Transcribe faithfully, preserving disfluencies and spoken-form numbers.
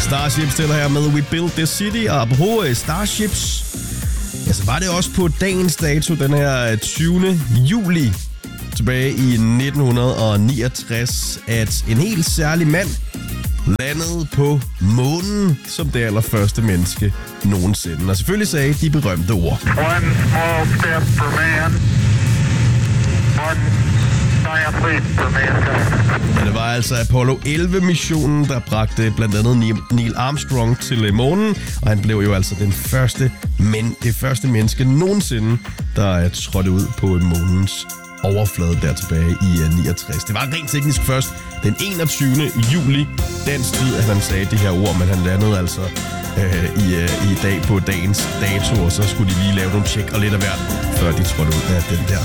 Starship stiller her med We Built This City, og apropos Starships, ja, så var det også på dagens dato, den her tyvende juli tilbage i nitten niogtres, at en helt særlig mand landede på månen som det allerførste menneske nogensinde. Og selvfølgelig sagde de berømte ord. One small step for man, one giant leap for mankind. Ja, det var altså Apollo elleve-missionen, der bragte blandt andet Neil Armstrong til månen, og han blev jo altså den første, men det første menneske nogensinde, der trådte ud på månens overflade der tilbage i niogtres. Det var rent teknisk først den enogtyvende juli dansk tid, at han sagde det her ord, men han landede altså øh, i, øh, i dag på dagens dato, og så skulle de lige lave nogle tjek og lidt af hvert, før de trådte ud af den der